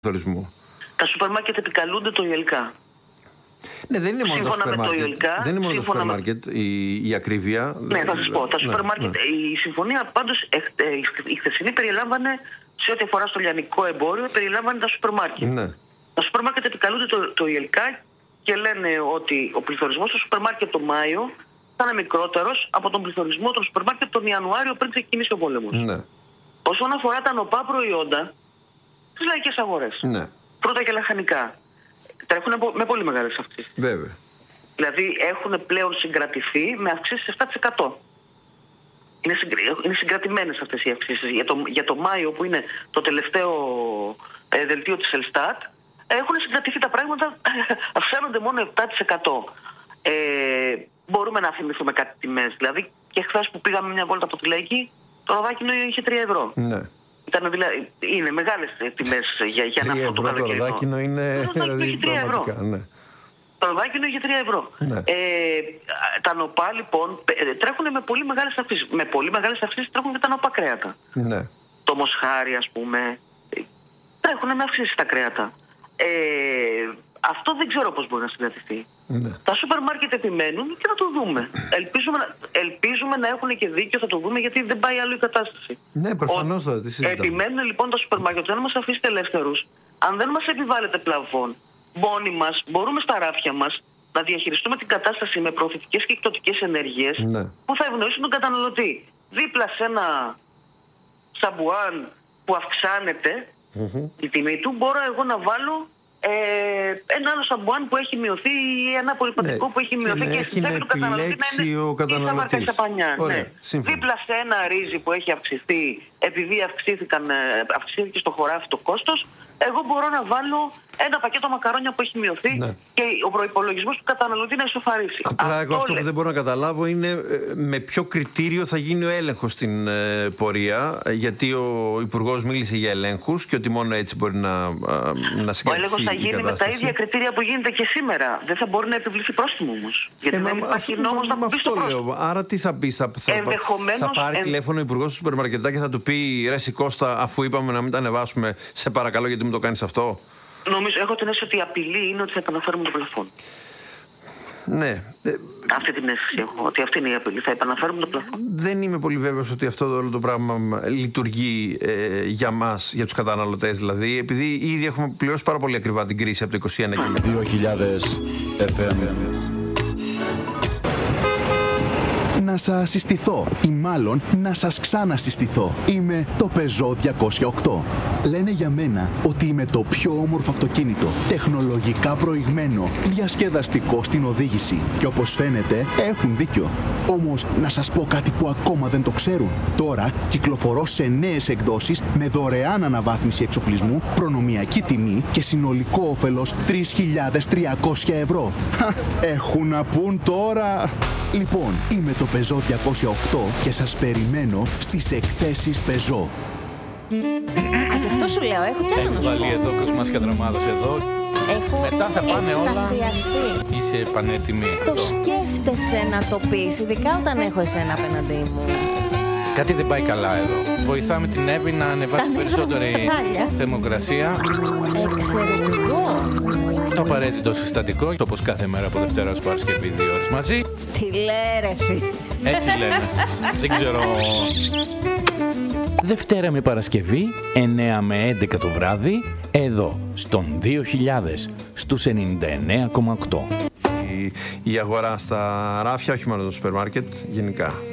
πληθωρισμού. Τα σούπερ μάρκετ επικαλούνται το ΙΕΛΚΑ. Ναι, δεν είναι μόνο τα σούπερ μάρκετ. Δεν είναι μόνο τα σούπερ μάρκετ η ακρίβεια. Ναι, θα σας πω. Τα σούπερ μάρκετ. Η συμφωνία πάντως η χθεσινή περιλάμβανε, σε ό,τι αφορά στο λιανικό εμπόριο, περιλάμβανε τα σούπερ μάρκετ. Ναι. Τα σούπερ μάρκετ επικαλούνται το ΙΕΛΚΑ και λένε ότι ο πληθωρισμός στο σούπερ μάρκετ το Μάιο θα είναι μικρότερος από τον πληθωρισμό των σούπερ μάρκετ τον Ιανουάριο πριν ξεκινήσει ο πόλεμος. Ναι. Όσον αφορά τα νοπά προϊόντα στις λαϊκές αγορές, ναι. Φρούτα και λαχανικά, τρέχουν με πολύ μεγάλες αυξήσεις. Βέβαια. Δηλαδή έχουν πλέον συγκρατηθεί με αυξήσεις 7%. Είναι συγκρατημένες αυτές οι αυξήσεις. Για το Μάιο, που είναι το τελευταίο δελτίο της Ελστάτ, έχουν συγκρατηθεί τα πράγματα, αυξάνονται μόνο 7%. Μπορούμε να θυμηθούμε κάτι τιμές. Δηλαδή και χθες που πήγαμε μια βόλτα από τη Λαϊκή, το ροδάκινο είχε 3 ευρώ. Ναι. Είναι μεγάλες τιμές για να αυτό το καλοκαιρινό. Το ροδάκινο είναι πραγματικά, ναι. Το ροδάκινο είχε 3 ευρώ. Ναι. Τα νοπά λοιπόν τρέχουν με πολύ μεγάλες αυξήσεις. Με πολύ μεγάλες αυξήσεις τρέχουν και τα νοπά κρέατα. Ναι. Το μοσχάρι, ας πούμε, τρέχουν με αυξήσεις τα κρέατα. Αυτό δεν ξέρω πώς μπορεί να συγκρατηθεί. Ναι. Τα σούπερ μάρκετ επιμένουν και θα το δούμε. Ελπίζουμε να έχουν και δίκιο, θα το δούμε, γιατί δεν πάει άλλο η κατάσταση. Ναι, προφανώς θα τη συζητάμε. Επιμένουν λοιπόν τα σούπερ μάρκετ, αν μας αφήσετε ελεύθερους, αν δεν μας επιβάλλετε πλαφόν, μόνοι μας μπορούμε στα ράφια μας να διαχειριστούμε την κατάσταση με προωθητικές και εκπτωτικές ενέργειες, ναι, που θα ευνοήσουν τον καταναλωτή. Δίπλα σε ένα σαμπουάν που αυξάνεται η τιμή του, μπορώ εγώ να βάλω ένα άλλο σαμπουάν που έχει μειωθεί ή ένα απορριπαντικό που έχει μειωθεί και στη θέση του καταναλωτή να είναι η μάρκα σαπανιά. Ναι. Δίπλα σε ένα ρύζι που έχει αυξηθεί, επειδή αυξήθηκε στο χωράφι το κόστος, εγώ μπορώ να βάλω ένα πακέτο μακαρόνια που έχει μειωθεί, ναι, και ο προϋπολογισμός του καταναλωτή να ισοφαρίσει. Απλά εγώ αυτό που δεν μπορώ να καταλάβω είναι με ποιο κριτήριο θα γίνει ο έλεγχος στην πορεία, γιατί ο Υπουργός μίλησε για ελέγχους και ότι μόνο έτσι μπορεί να συγκρατηθεί. Ο έλεγχος θα γίνει με τα ίδια κριτήρια που γίνεται και σήμερα. Δεν θα μπορεί να επιβληθεί πρόστιμο όμως. Γιατί δεν υπάρχει νόμος να πει το πρόστιμο. Άρα τι θα πει, θα πάρει τηλέφωνο ο Υπουργός του σούπερ μαρκετά και θα του πει ρε Κώστα, αφού είπαμε να μην τα ανεβάσουμε, σε παρακαλώ γιατί μου το κάνεις αυτό. Νομίζω, έχω την αίσθηση ότι η απειλή είναι ότι θα επαναφέρουμε το πλαφόν. Ναι. Αυτή την αίσθηση έχω, ότι αυτή είναι η απειλή. Θα επαναφέρουμε το πλαφόν. Δεν είμαι πολύ βέβαιος ότι αυτό όλο το πράγμα λειτουργεί για μας, για τους καταναλωτές δηλαδή, επειδή ήδη έχουμε πληρώσει πάρα πολύ ακριβά την κρίση από το 2021 και μετά. 2000 FM. Να σας συστηθώ ή μάλλον να σας ξανασυστηθώ. Είμαι το Peugeot 208. Λένε για μένα ότι είμαι το πιο όμορφο αυτοκίνητο, τεχνολογικά προηγμένο, διασκεδαστικό στην οδήγηση. Και όπως φαίνεται έχουν δίκιο. Όμως να σας πω κάτι που ακόμα δεν το ξέρουν. Τώρα κυκλοφορώ σε νέες εκδόσεις με δωρεάν αναβάθμιση εξοπλισμού, προνομιακή τιμή και συνολικό όφελος 3.300 ευρώ. Έχουν να πούν τώρα. Λοιπόν, είμαι το Peugeot 208 και σας περιμένω στις εκθέσεις Peugeot. Γι' αυτό σου λέω, έχω κι άλλο να σου πω. Βάλει εδώ Κοσμάς Κατρομάδος εδώ. Μετά θα πάνε όλα. Είσαι πανέτοιμη. Το σκέφτεσαι να το πεις, ειδικά όταν έχω εσένα απέναντί μου. Κάτι δεν πάει καλά εδώ. Βοηθάμε την Εύη να ανεβάσει περισσότερη θερμοκρασία. Εξαιρετικό. Το απαραίτητο συστατικό, όπως κάθε μέρα από Δευτέρα ως Παρασκευή 2 ώρες μαζί. Τι λέει ρε φίλε. Έτσι λένε. Δεν ξέρω. Δευτέρα με Παρασκευή, 9 με 11 το βράδυ, εδώ, στον 2000, στους 99,8. Η αγορά στα ράφια, όχι μόνο το σούπερ μάρκετ, γενικά.